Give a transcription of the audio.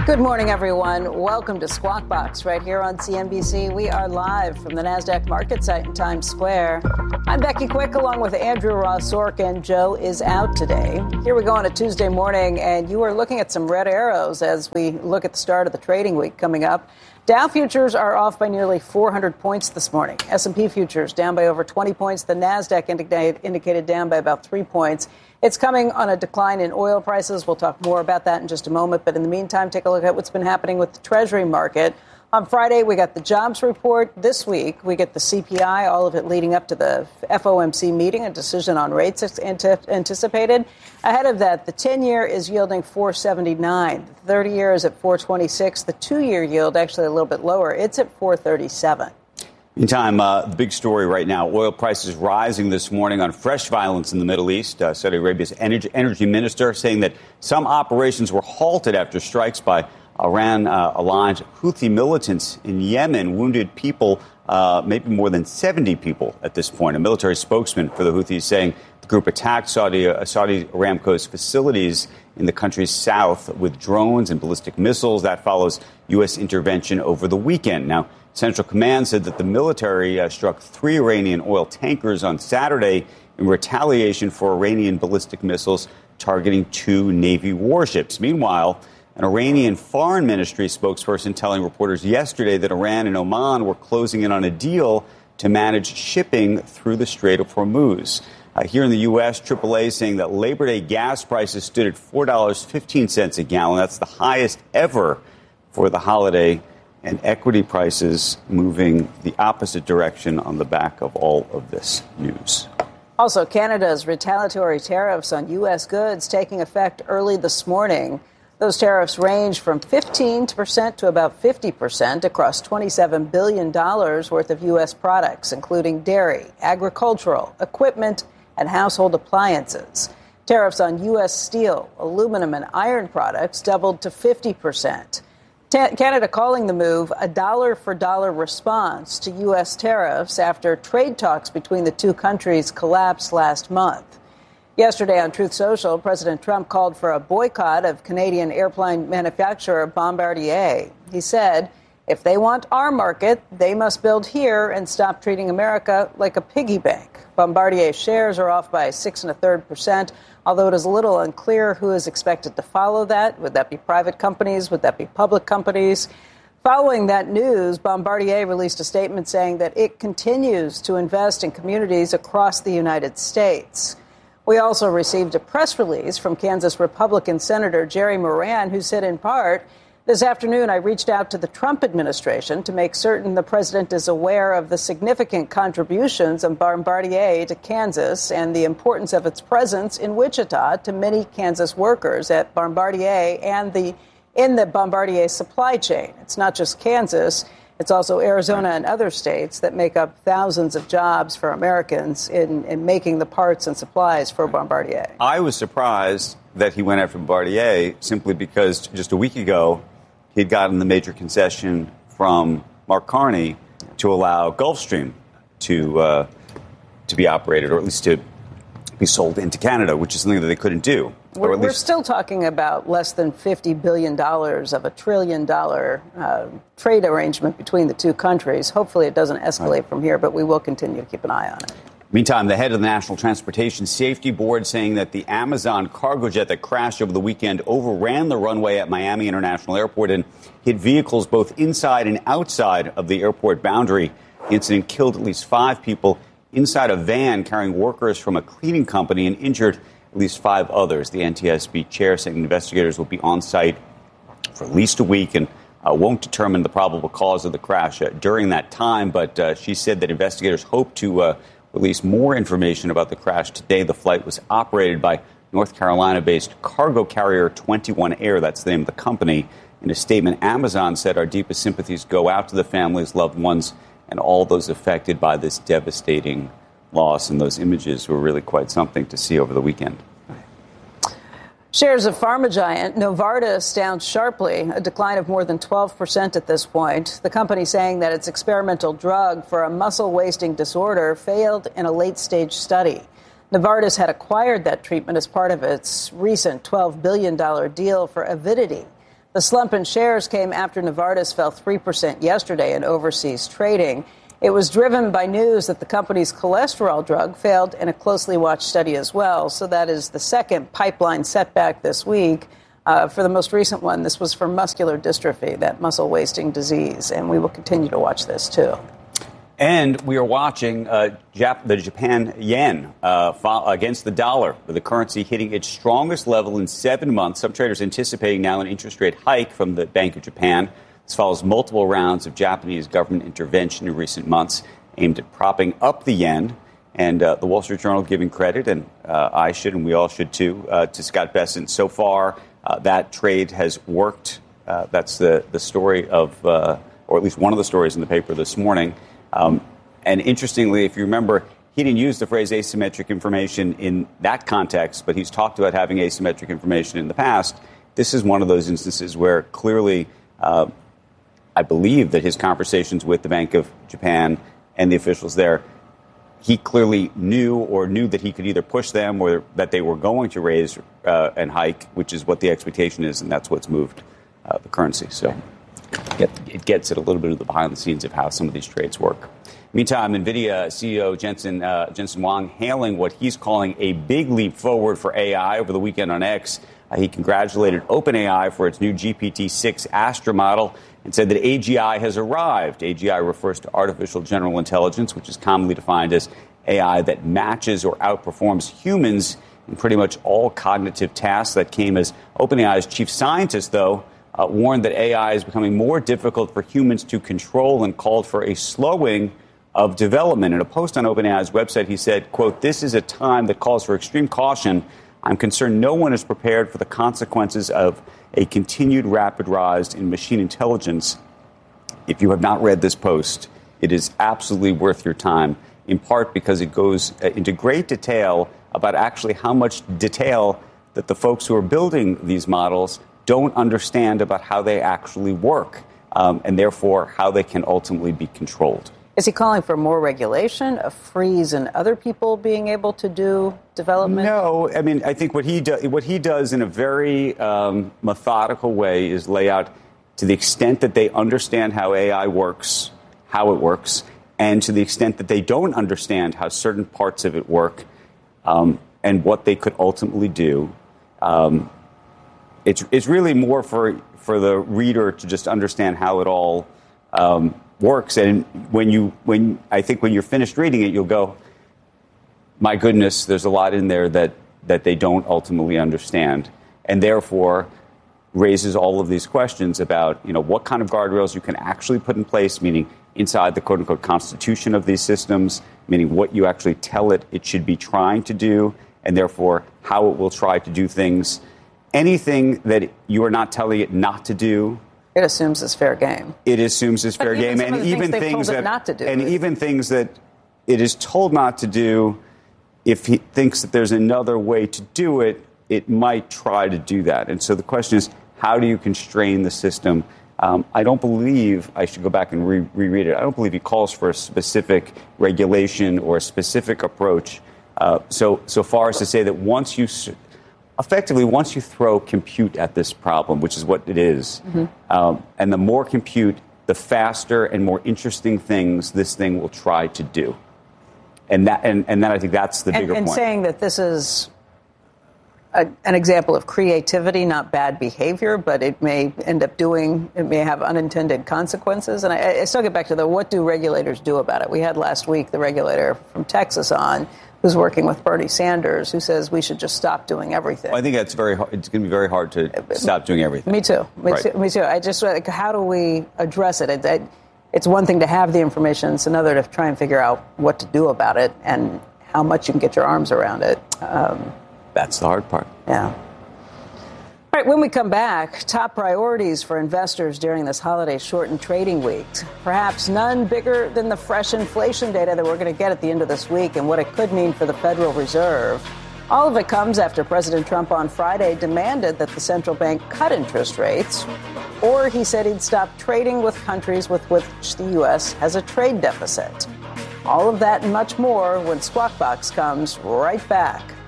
Good morning, everyone. Welcome to Squawk Box right here on CNBC. We are live from the NASDAQ market site in Times Square. I'm Becky Quick along with Andrew Ross Sorkin. Joe is out today. Here we go on a Tuesday morning, and you are looking at some red arrows as we look at the start of the trading week coming up. Dow futures are off by nearly 400 points this morning. S&P futures down by over 20 points. The NASDAQ indicated down by about 3 points. It's coming on a decline in oil prices. We'll talk more about that in just a moment. But in the meantime, take a look at what's been happening with the Treasury market. On Friday, we got the jobs report. This week, we get the CPI, all of it leading up to the FOMC meeting, a decision on rates anticipated. Ahead of that, the 10-year is yielding 4.79. The 30-year is at 4.26. The 2-year yield actually a little bit lower. It's at 4.37. Meantime, the big story right now, oil prices rising this morning on fresh violence in the Middle East. Saudi Arabia's energy minister saying that some operations were halted after strikes by Iran-aligned Houthi militants in Yemen wounded people, maybe more than 70 people at this point. A military spokesman for the Houthis saying the group attacked Saudi Aramco's facilities in the country's south with drones and ballistic missiles. That follows U.S. intervention over the weekend. Now, Central Command said that the military struck 3 Iranian oil tankers on Saturday in retaliation for Iranian ballistic missiles targeting 2 Navy warships. Meanwhile, an Iranian foreign ministry spokesperson telling reporters yesterday that Iran and Oman were closing in on a deal to manage shipping through the Strait of Hormuz. Here in the U.S., AAA saying that Labor Day gas prices stood at $4.15 a gallon. That's the highest ever for the holiday, and equity prices moving the opposite direction on the back of all of this news. Also, Canada's retaliatory tariffs on U.S. goods taking effect early this morning. Those tariffs range from 15% to about 50% across $27 billion worth of U.S. products, including dairy, agricultural, equipment, and household appliances. Tariffs on U.S. steel, aluminum, and iron products doubled to 50%. Canada calling the move a dollar-for-dollar response to U.S. tariffs after trade talks between the two countries collapsed last month. Yesterday on Truth Social, President Trump called for a boycott of Canadian airplane manufacturer Bombardier. He said, if they want our market, they must build here and stop treating America like a piggy bank. Bombardier shares are off by 6.33%, although it is a little unclear who is expected to follow that. Would that be private companies? Would that be public companies? Following that news, Bombardier released a statement saying that it continues to invest in communities across the United States. We also received a press release from Kansas Republican Senator Jerry Moran, who said in part, this afternoon, I reached out to the Trump administration to make certain the president is aware of the significant contributions of Bombardier to Kansas and the importance of its presence in Wichita to many Kansas workers at Bombardier and in the Bombardier supply chain. It's not just Kansas. It's also Arizona and other states that make up thousands of jobs for Americans in making the parts and supplies for Bombardier. I was surprised that he went after Bombardier simply because just a week ago, he'd gotten the major concession from Mark Carney to allow Gulfstream to be operated, or at least to be sold into Canada, which is something that they couldn't do. We're still talking about less than $50 billion of a $1 trillion trade arrangement between the two countries. Hopefully it doesn't escalate from here, but we will continue to keep an eye on it. Meantime, the head of the National Transportation Safety Board saying that the Amazon cargo jet that crashed over the weekend overran the runway at Miami International Airport and hit vehicles both inside and outside of the airport boundary. The incident killed at least 5 people inside a van carrying workers from a cleaning company and injured at least 5 others. The NTSB chair saying investigators will be on site for at least a week and won't determine the probable cause of the crash during that time. But she said that investigators hope to release more information about the crash today. The flight was operated by North Carolina-based cargo carrier 21 Air. That's the name of the company. In a statement, Amazon said our deepest sympathies go out to the families, loved ones, and all those affected by this devastating loss. And those images were really quite something to see over the weekend. Shares of pharma giant Novartis down sharply, a decline of more than 12% at this point. The company saying that its experimental drug for a muscle-wasting disorder failed in a late-stage study. Novartis had acquired that treatment as part of its recent $12 billion deal for Avidity. The slump in shares came after Novartis fell 3% yesterday in overseas trading. It was driven by news that the company's cholesterol drug failed in a closely watched study as well. So that is the second pipeline setback this week. For the most recent one, this was for muscular dystrophy, that muscle wasting disease. And we will continue to watch this, too. And we are watching the Japan yen against the dollar, with the currency hitting its strongest level in 7 months. Some traders anticipating now an interest rate hike from the Bank of Japan. This follows multiple rounds of Japanese government intervention in recent months aimed at propping up the yen. And the Wall Street Journal giving credit, and I should, and we all should too, to Scott Bessent. So far, that trade has worked. That's the story of, or at least one of the stories in the paper this morning. And interestingly, if you remember, he didn't use the phrase asymmetric information in that context, but he's talked about having asymmetric information in the past. This is one of those instances where clearly I believe that his conversations with the Bank of Japan and the officials there, he clearly knew that he could either push them or that they were going to raise and hike, which is what the expectation is, and that's what's moved the currency. So it gets at a little bit of the behind the scenes of how some of these trades work. Meantime, NVIDIA CEO Jensen Huang hailing what he's calling a big leap forward for AI over the weekend on X. He congratulated OpenAI for its new GPT-6 Astra model and said that AGI has arrived. AGI refers to artificial general intelligence, which is commonly defined as AI that matches or outperforms humans in pretty much all cognitive tasks. That came as OpenAI's chief scientist, though, warned that AI is becoming more difficult for humans to control and called for a slowing of development. In a post on OpenAI's website, he said, quote, "This is a time that calls for extreme caution. I'm concerned no one is prepared for the consequences of a continued rapid rise in machine intelligence." If you have not read this post, it is absolutely worth your time, in part because it goes into great detail about actually how much detail that the folks who are building these models don't understand about how they actually work, and therefore how they can ultimately be controlled. Is he calling for more regulation, a freeze in other people being able to do development? No, I mean, I think what he does in a very methodical way is lay out, to the extent that they understand how AI works, how it works, and to the extent that they don't understand how certain parts of it work, and what they could ultimately do. It's really more for the reader to just understand how it all works. And when you're finished reading it, you'll go, my goodness, there's a lot in there that they don't ultimately understand, and therefore raises all of these questions about, what kind of guardrails you can actually put in place, meaning inside the quote unquote constitution of these systems, meaning what you actually tell it should be trying to do, and therefore how it will try to do things. Anything that you are not telling it not to do, it assumes it's fair game. It assumes it's fair game, and even things that not to do, and even things that it is told not to do. If he thinks that there's another way to do it, it might try to do that. And so the question is, how do you constrain the system? I don't believe, I should go back and reread it, I don't believe he calls for a specific regulation or a specific approach. So far as to say that once you throw compute at this problem, which is what it is, and the more compute, the faster and more interesting things this thing will try to do. And then I think that's the bigger point. And saying that this is an example of creativity, not bad behavior, but it may have unintended consequences. And I still get back to what do regulators do about it? We had last week the regulator from Texas on, who's working with Bernie Sanders, who says we should just stop doing everything. Well, I think that's very hard. It's going to be very hard to stop doing everything. Me too. Me too. I just, how do we address it? It's one thing to have the information. It's another to try and figure out what to do about it and how much you can get your arms around it. That's the hard part. Yeah. All right, when we come back, top priorities for investors during this holiday shortened trading week. Perhaps none bigger than the fresh inflation data that we're going to get at the end of this week and what it could mean for the Federal Reserve. All of it comes after President Trump on Friday demanded that the central bank cut interest rates, or he said he'd stop trading with countries with which the U.S. has a trade deficit. All of that and much more when Squawk Box comes right back.